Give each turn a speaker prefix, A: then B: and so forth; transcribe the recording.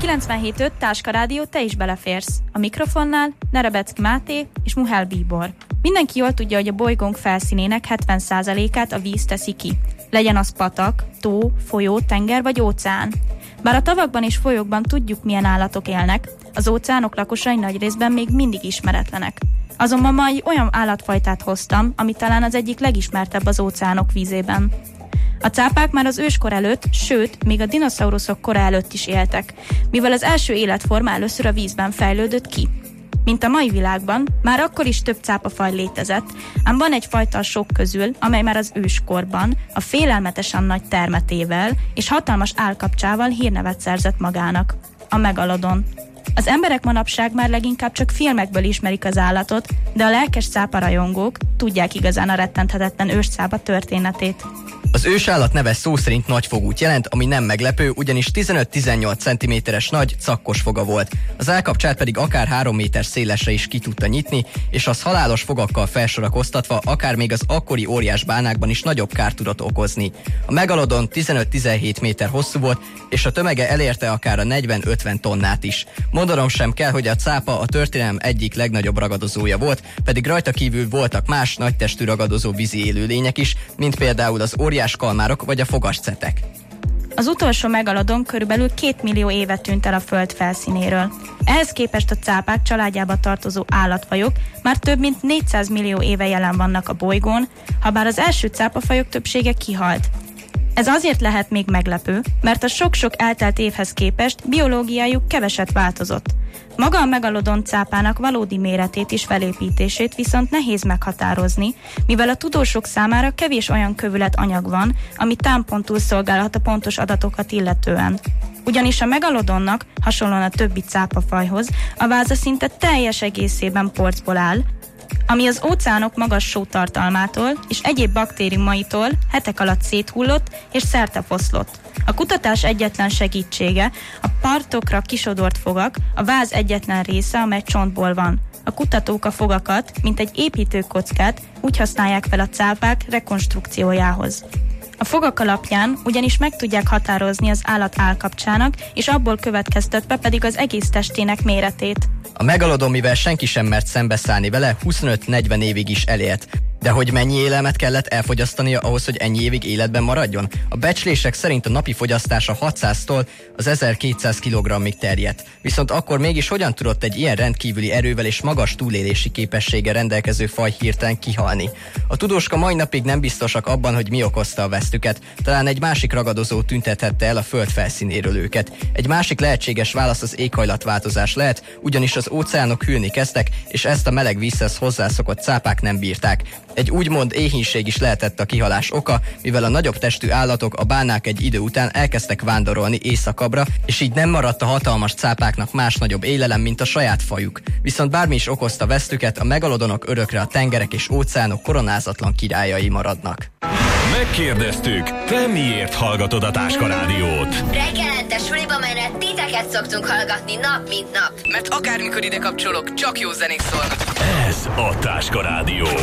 A: 97.5 Táska Rádió, te is beleférsz. A mikrofonnál Nerebecki Máté és Muhel Bíbor. Mindenki jól tudja, hogy a bolygónk felszínének 70%-át a víz teszi ki. Legyen az patak, tó, folyó, tenger vagy óceán. Bár a tavakban és folyókban tudjuk, milyen állatok élnek, az óceánok lakosai nagy részben még mindig ismeretlenek. Azonban ma egy olyan állatfajtát hoztam, ami talán az egyik legismertebb az óceánok vízében. A cápák már az őskor előtt, sőt, még a dinoszauruszok kora előtt is éltek, mivel az első életforma először a vízben fejlődött ki. Mint a mai világban, már akkor is több cápafaj létezett, ám van egy fajta a sok közül, amely már az őskorban, a félelmetesen nagy termetével és hatalmas állkapcsával hírnevet szerzett magának. A megalodon. Az emberek manapság már leginkább csak filmekből ismerik az állatot, de a lelkes cáparajongók tudják igazán a rettenthetetlen őscápa történetét.
B: Az ősállat neve szó szerint nagyfogút jelent, ami nem meglepő, ugyanis 15-18 cm-es nagy, cakkos foga volt. Az állkapcsát pedig akár 3 méter szélesre is ki tudta nyitni, és az halálos fogakkal felsorakoztatva akár még az akkori óriás bánákban is nagyobb kárt tudott okozni. A megalodon 15-17 méter hosszú volt, és a tömege elérte akár a 40-50 tonnát is. Mondanom sem kell, hogy a cápa a történelem egyik legnagyobb ragadozója volt, pedig rajta kívül voltak más nagytestű ragadozó vízi élőlények is, mint például az óriás kalmárok vagy a fogascetek.
A: Az utolsó megalodon körülbelül 2 millió éve tűnt el a föld felszínéről. Ehhez képest a cápák családjába tartozó állatfajok már több mint 400 millió éve jelen vannak a bolygón, habár az első cápafajok többsége kihalt. Ez azért lehet még meglepő, mert a sok-sok eltelt évhez képest biológiájuk keveset változott. Maga a megalodon cápának valódi méretét és felépítését viszont nehéz meghatározni, mivel a tudósok számára kevés olyan kövület anyag van, ami támpontul szolgálhat a pontos adatokat illetően. Ugyanis a megalodonnak, hasonlóan a többi cápafajhoz, a váza szinte teljes egészében porcból áll, ami az óceánok magas sótartalmától és egyéb baktériumaitól hetek alatt széthullott és szertefoszlott. A kutatás egyetlen segítsége a partokra kisodort fogak, a váz egyetlen része, amely csontból van. A kutatók a fogakat, mint egy építőkockát úgy használják fel a cápák rekonstrukciójához. A fogak alapján ugyanis meg tudják határozni az állat állkapcsának, és abból következtetve pedig az egész testének méretét.
B: A megalodon, mivel senki sem mert szembeszállni vele, 25-40 évig is elélt. De hogy mennyi élelmet kellett elfogyasztania ahhoz, hogy ennyi évig életben maradjon? A becslések szerint a napi fogyasztása 600-tól az 1200 kg-ig terjedt. Viszont akkor mégis hogyan tudott egy ilyen rendkívüli erővel és magas túlélési képességgel rendelkező faj hirtelen kihalni? A tudósok mai napig nem biztosak abban, hogy mi okozta a vesztüket. Talán egy másik ragadozó tüntethette el a föld felszínéről őket. Egy másik lehetséges válasz az éghajlatváltozás lehet, ugyanis az óceánok hűlni kezdtek, és ezt a meleg vízhez hozzászokott cápák nem bírták. Egy úgymond éhínség is lehetett a kihalás oka, mivel a nagyobb testű állatok, a bálnák egy idő után elkezdtek vándorolni északabbra, és így nem maradt a hatalmas cápáknak más nagyobb élelem, mint a saját fajuk. Viszont bármi is okozta vesztüket, a megalodonok örökre a tengerek és óceánok koronázatlan királyai maradnak.
C: Megkérdeztük, te miért hallgatod a Táska Rádiót?
D: Reggelente suliba menet titeket szoktunk hallgatni nap mint nap.
E: Mert akármikor ide kapcsolok, csak jó zenék szólnak.
C: Ez a Táska Rádió.